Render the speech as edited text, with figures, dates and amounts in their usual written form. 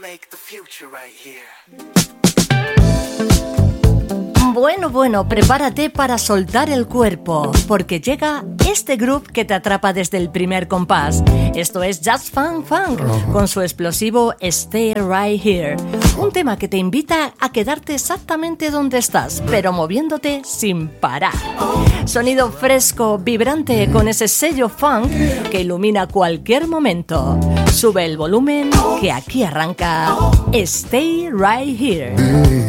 Bueno, prepárate para soltar el cuerpo, porque llega este groove que te atrapa desde el primer compás. Esto es Just Funk, con su explosivo Stay Right Here. Un tema que te invita a quedarte exactamente donde estás, pero moviéndote sin parar. Sonido fresco, vibrante, con ese sello funk que ilumina cualquier momento. Sube el volumen, que aquí arranca Stay Right Here.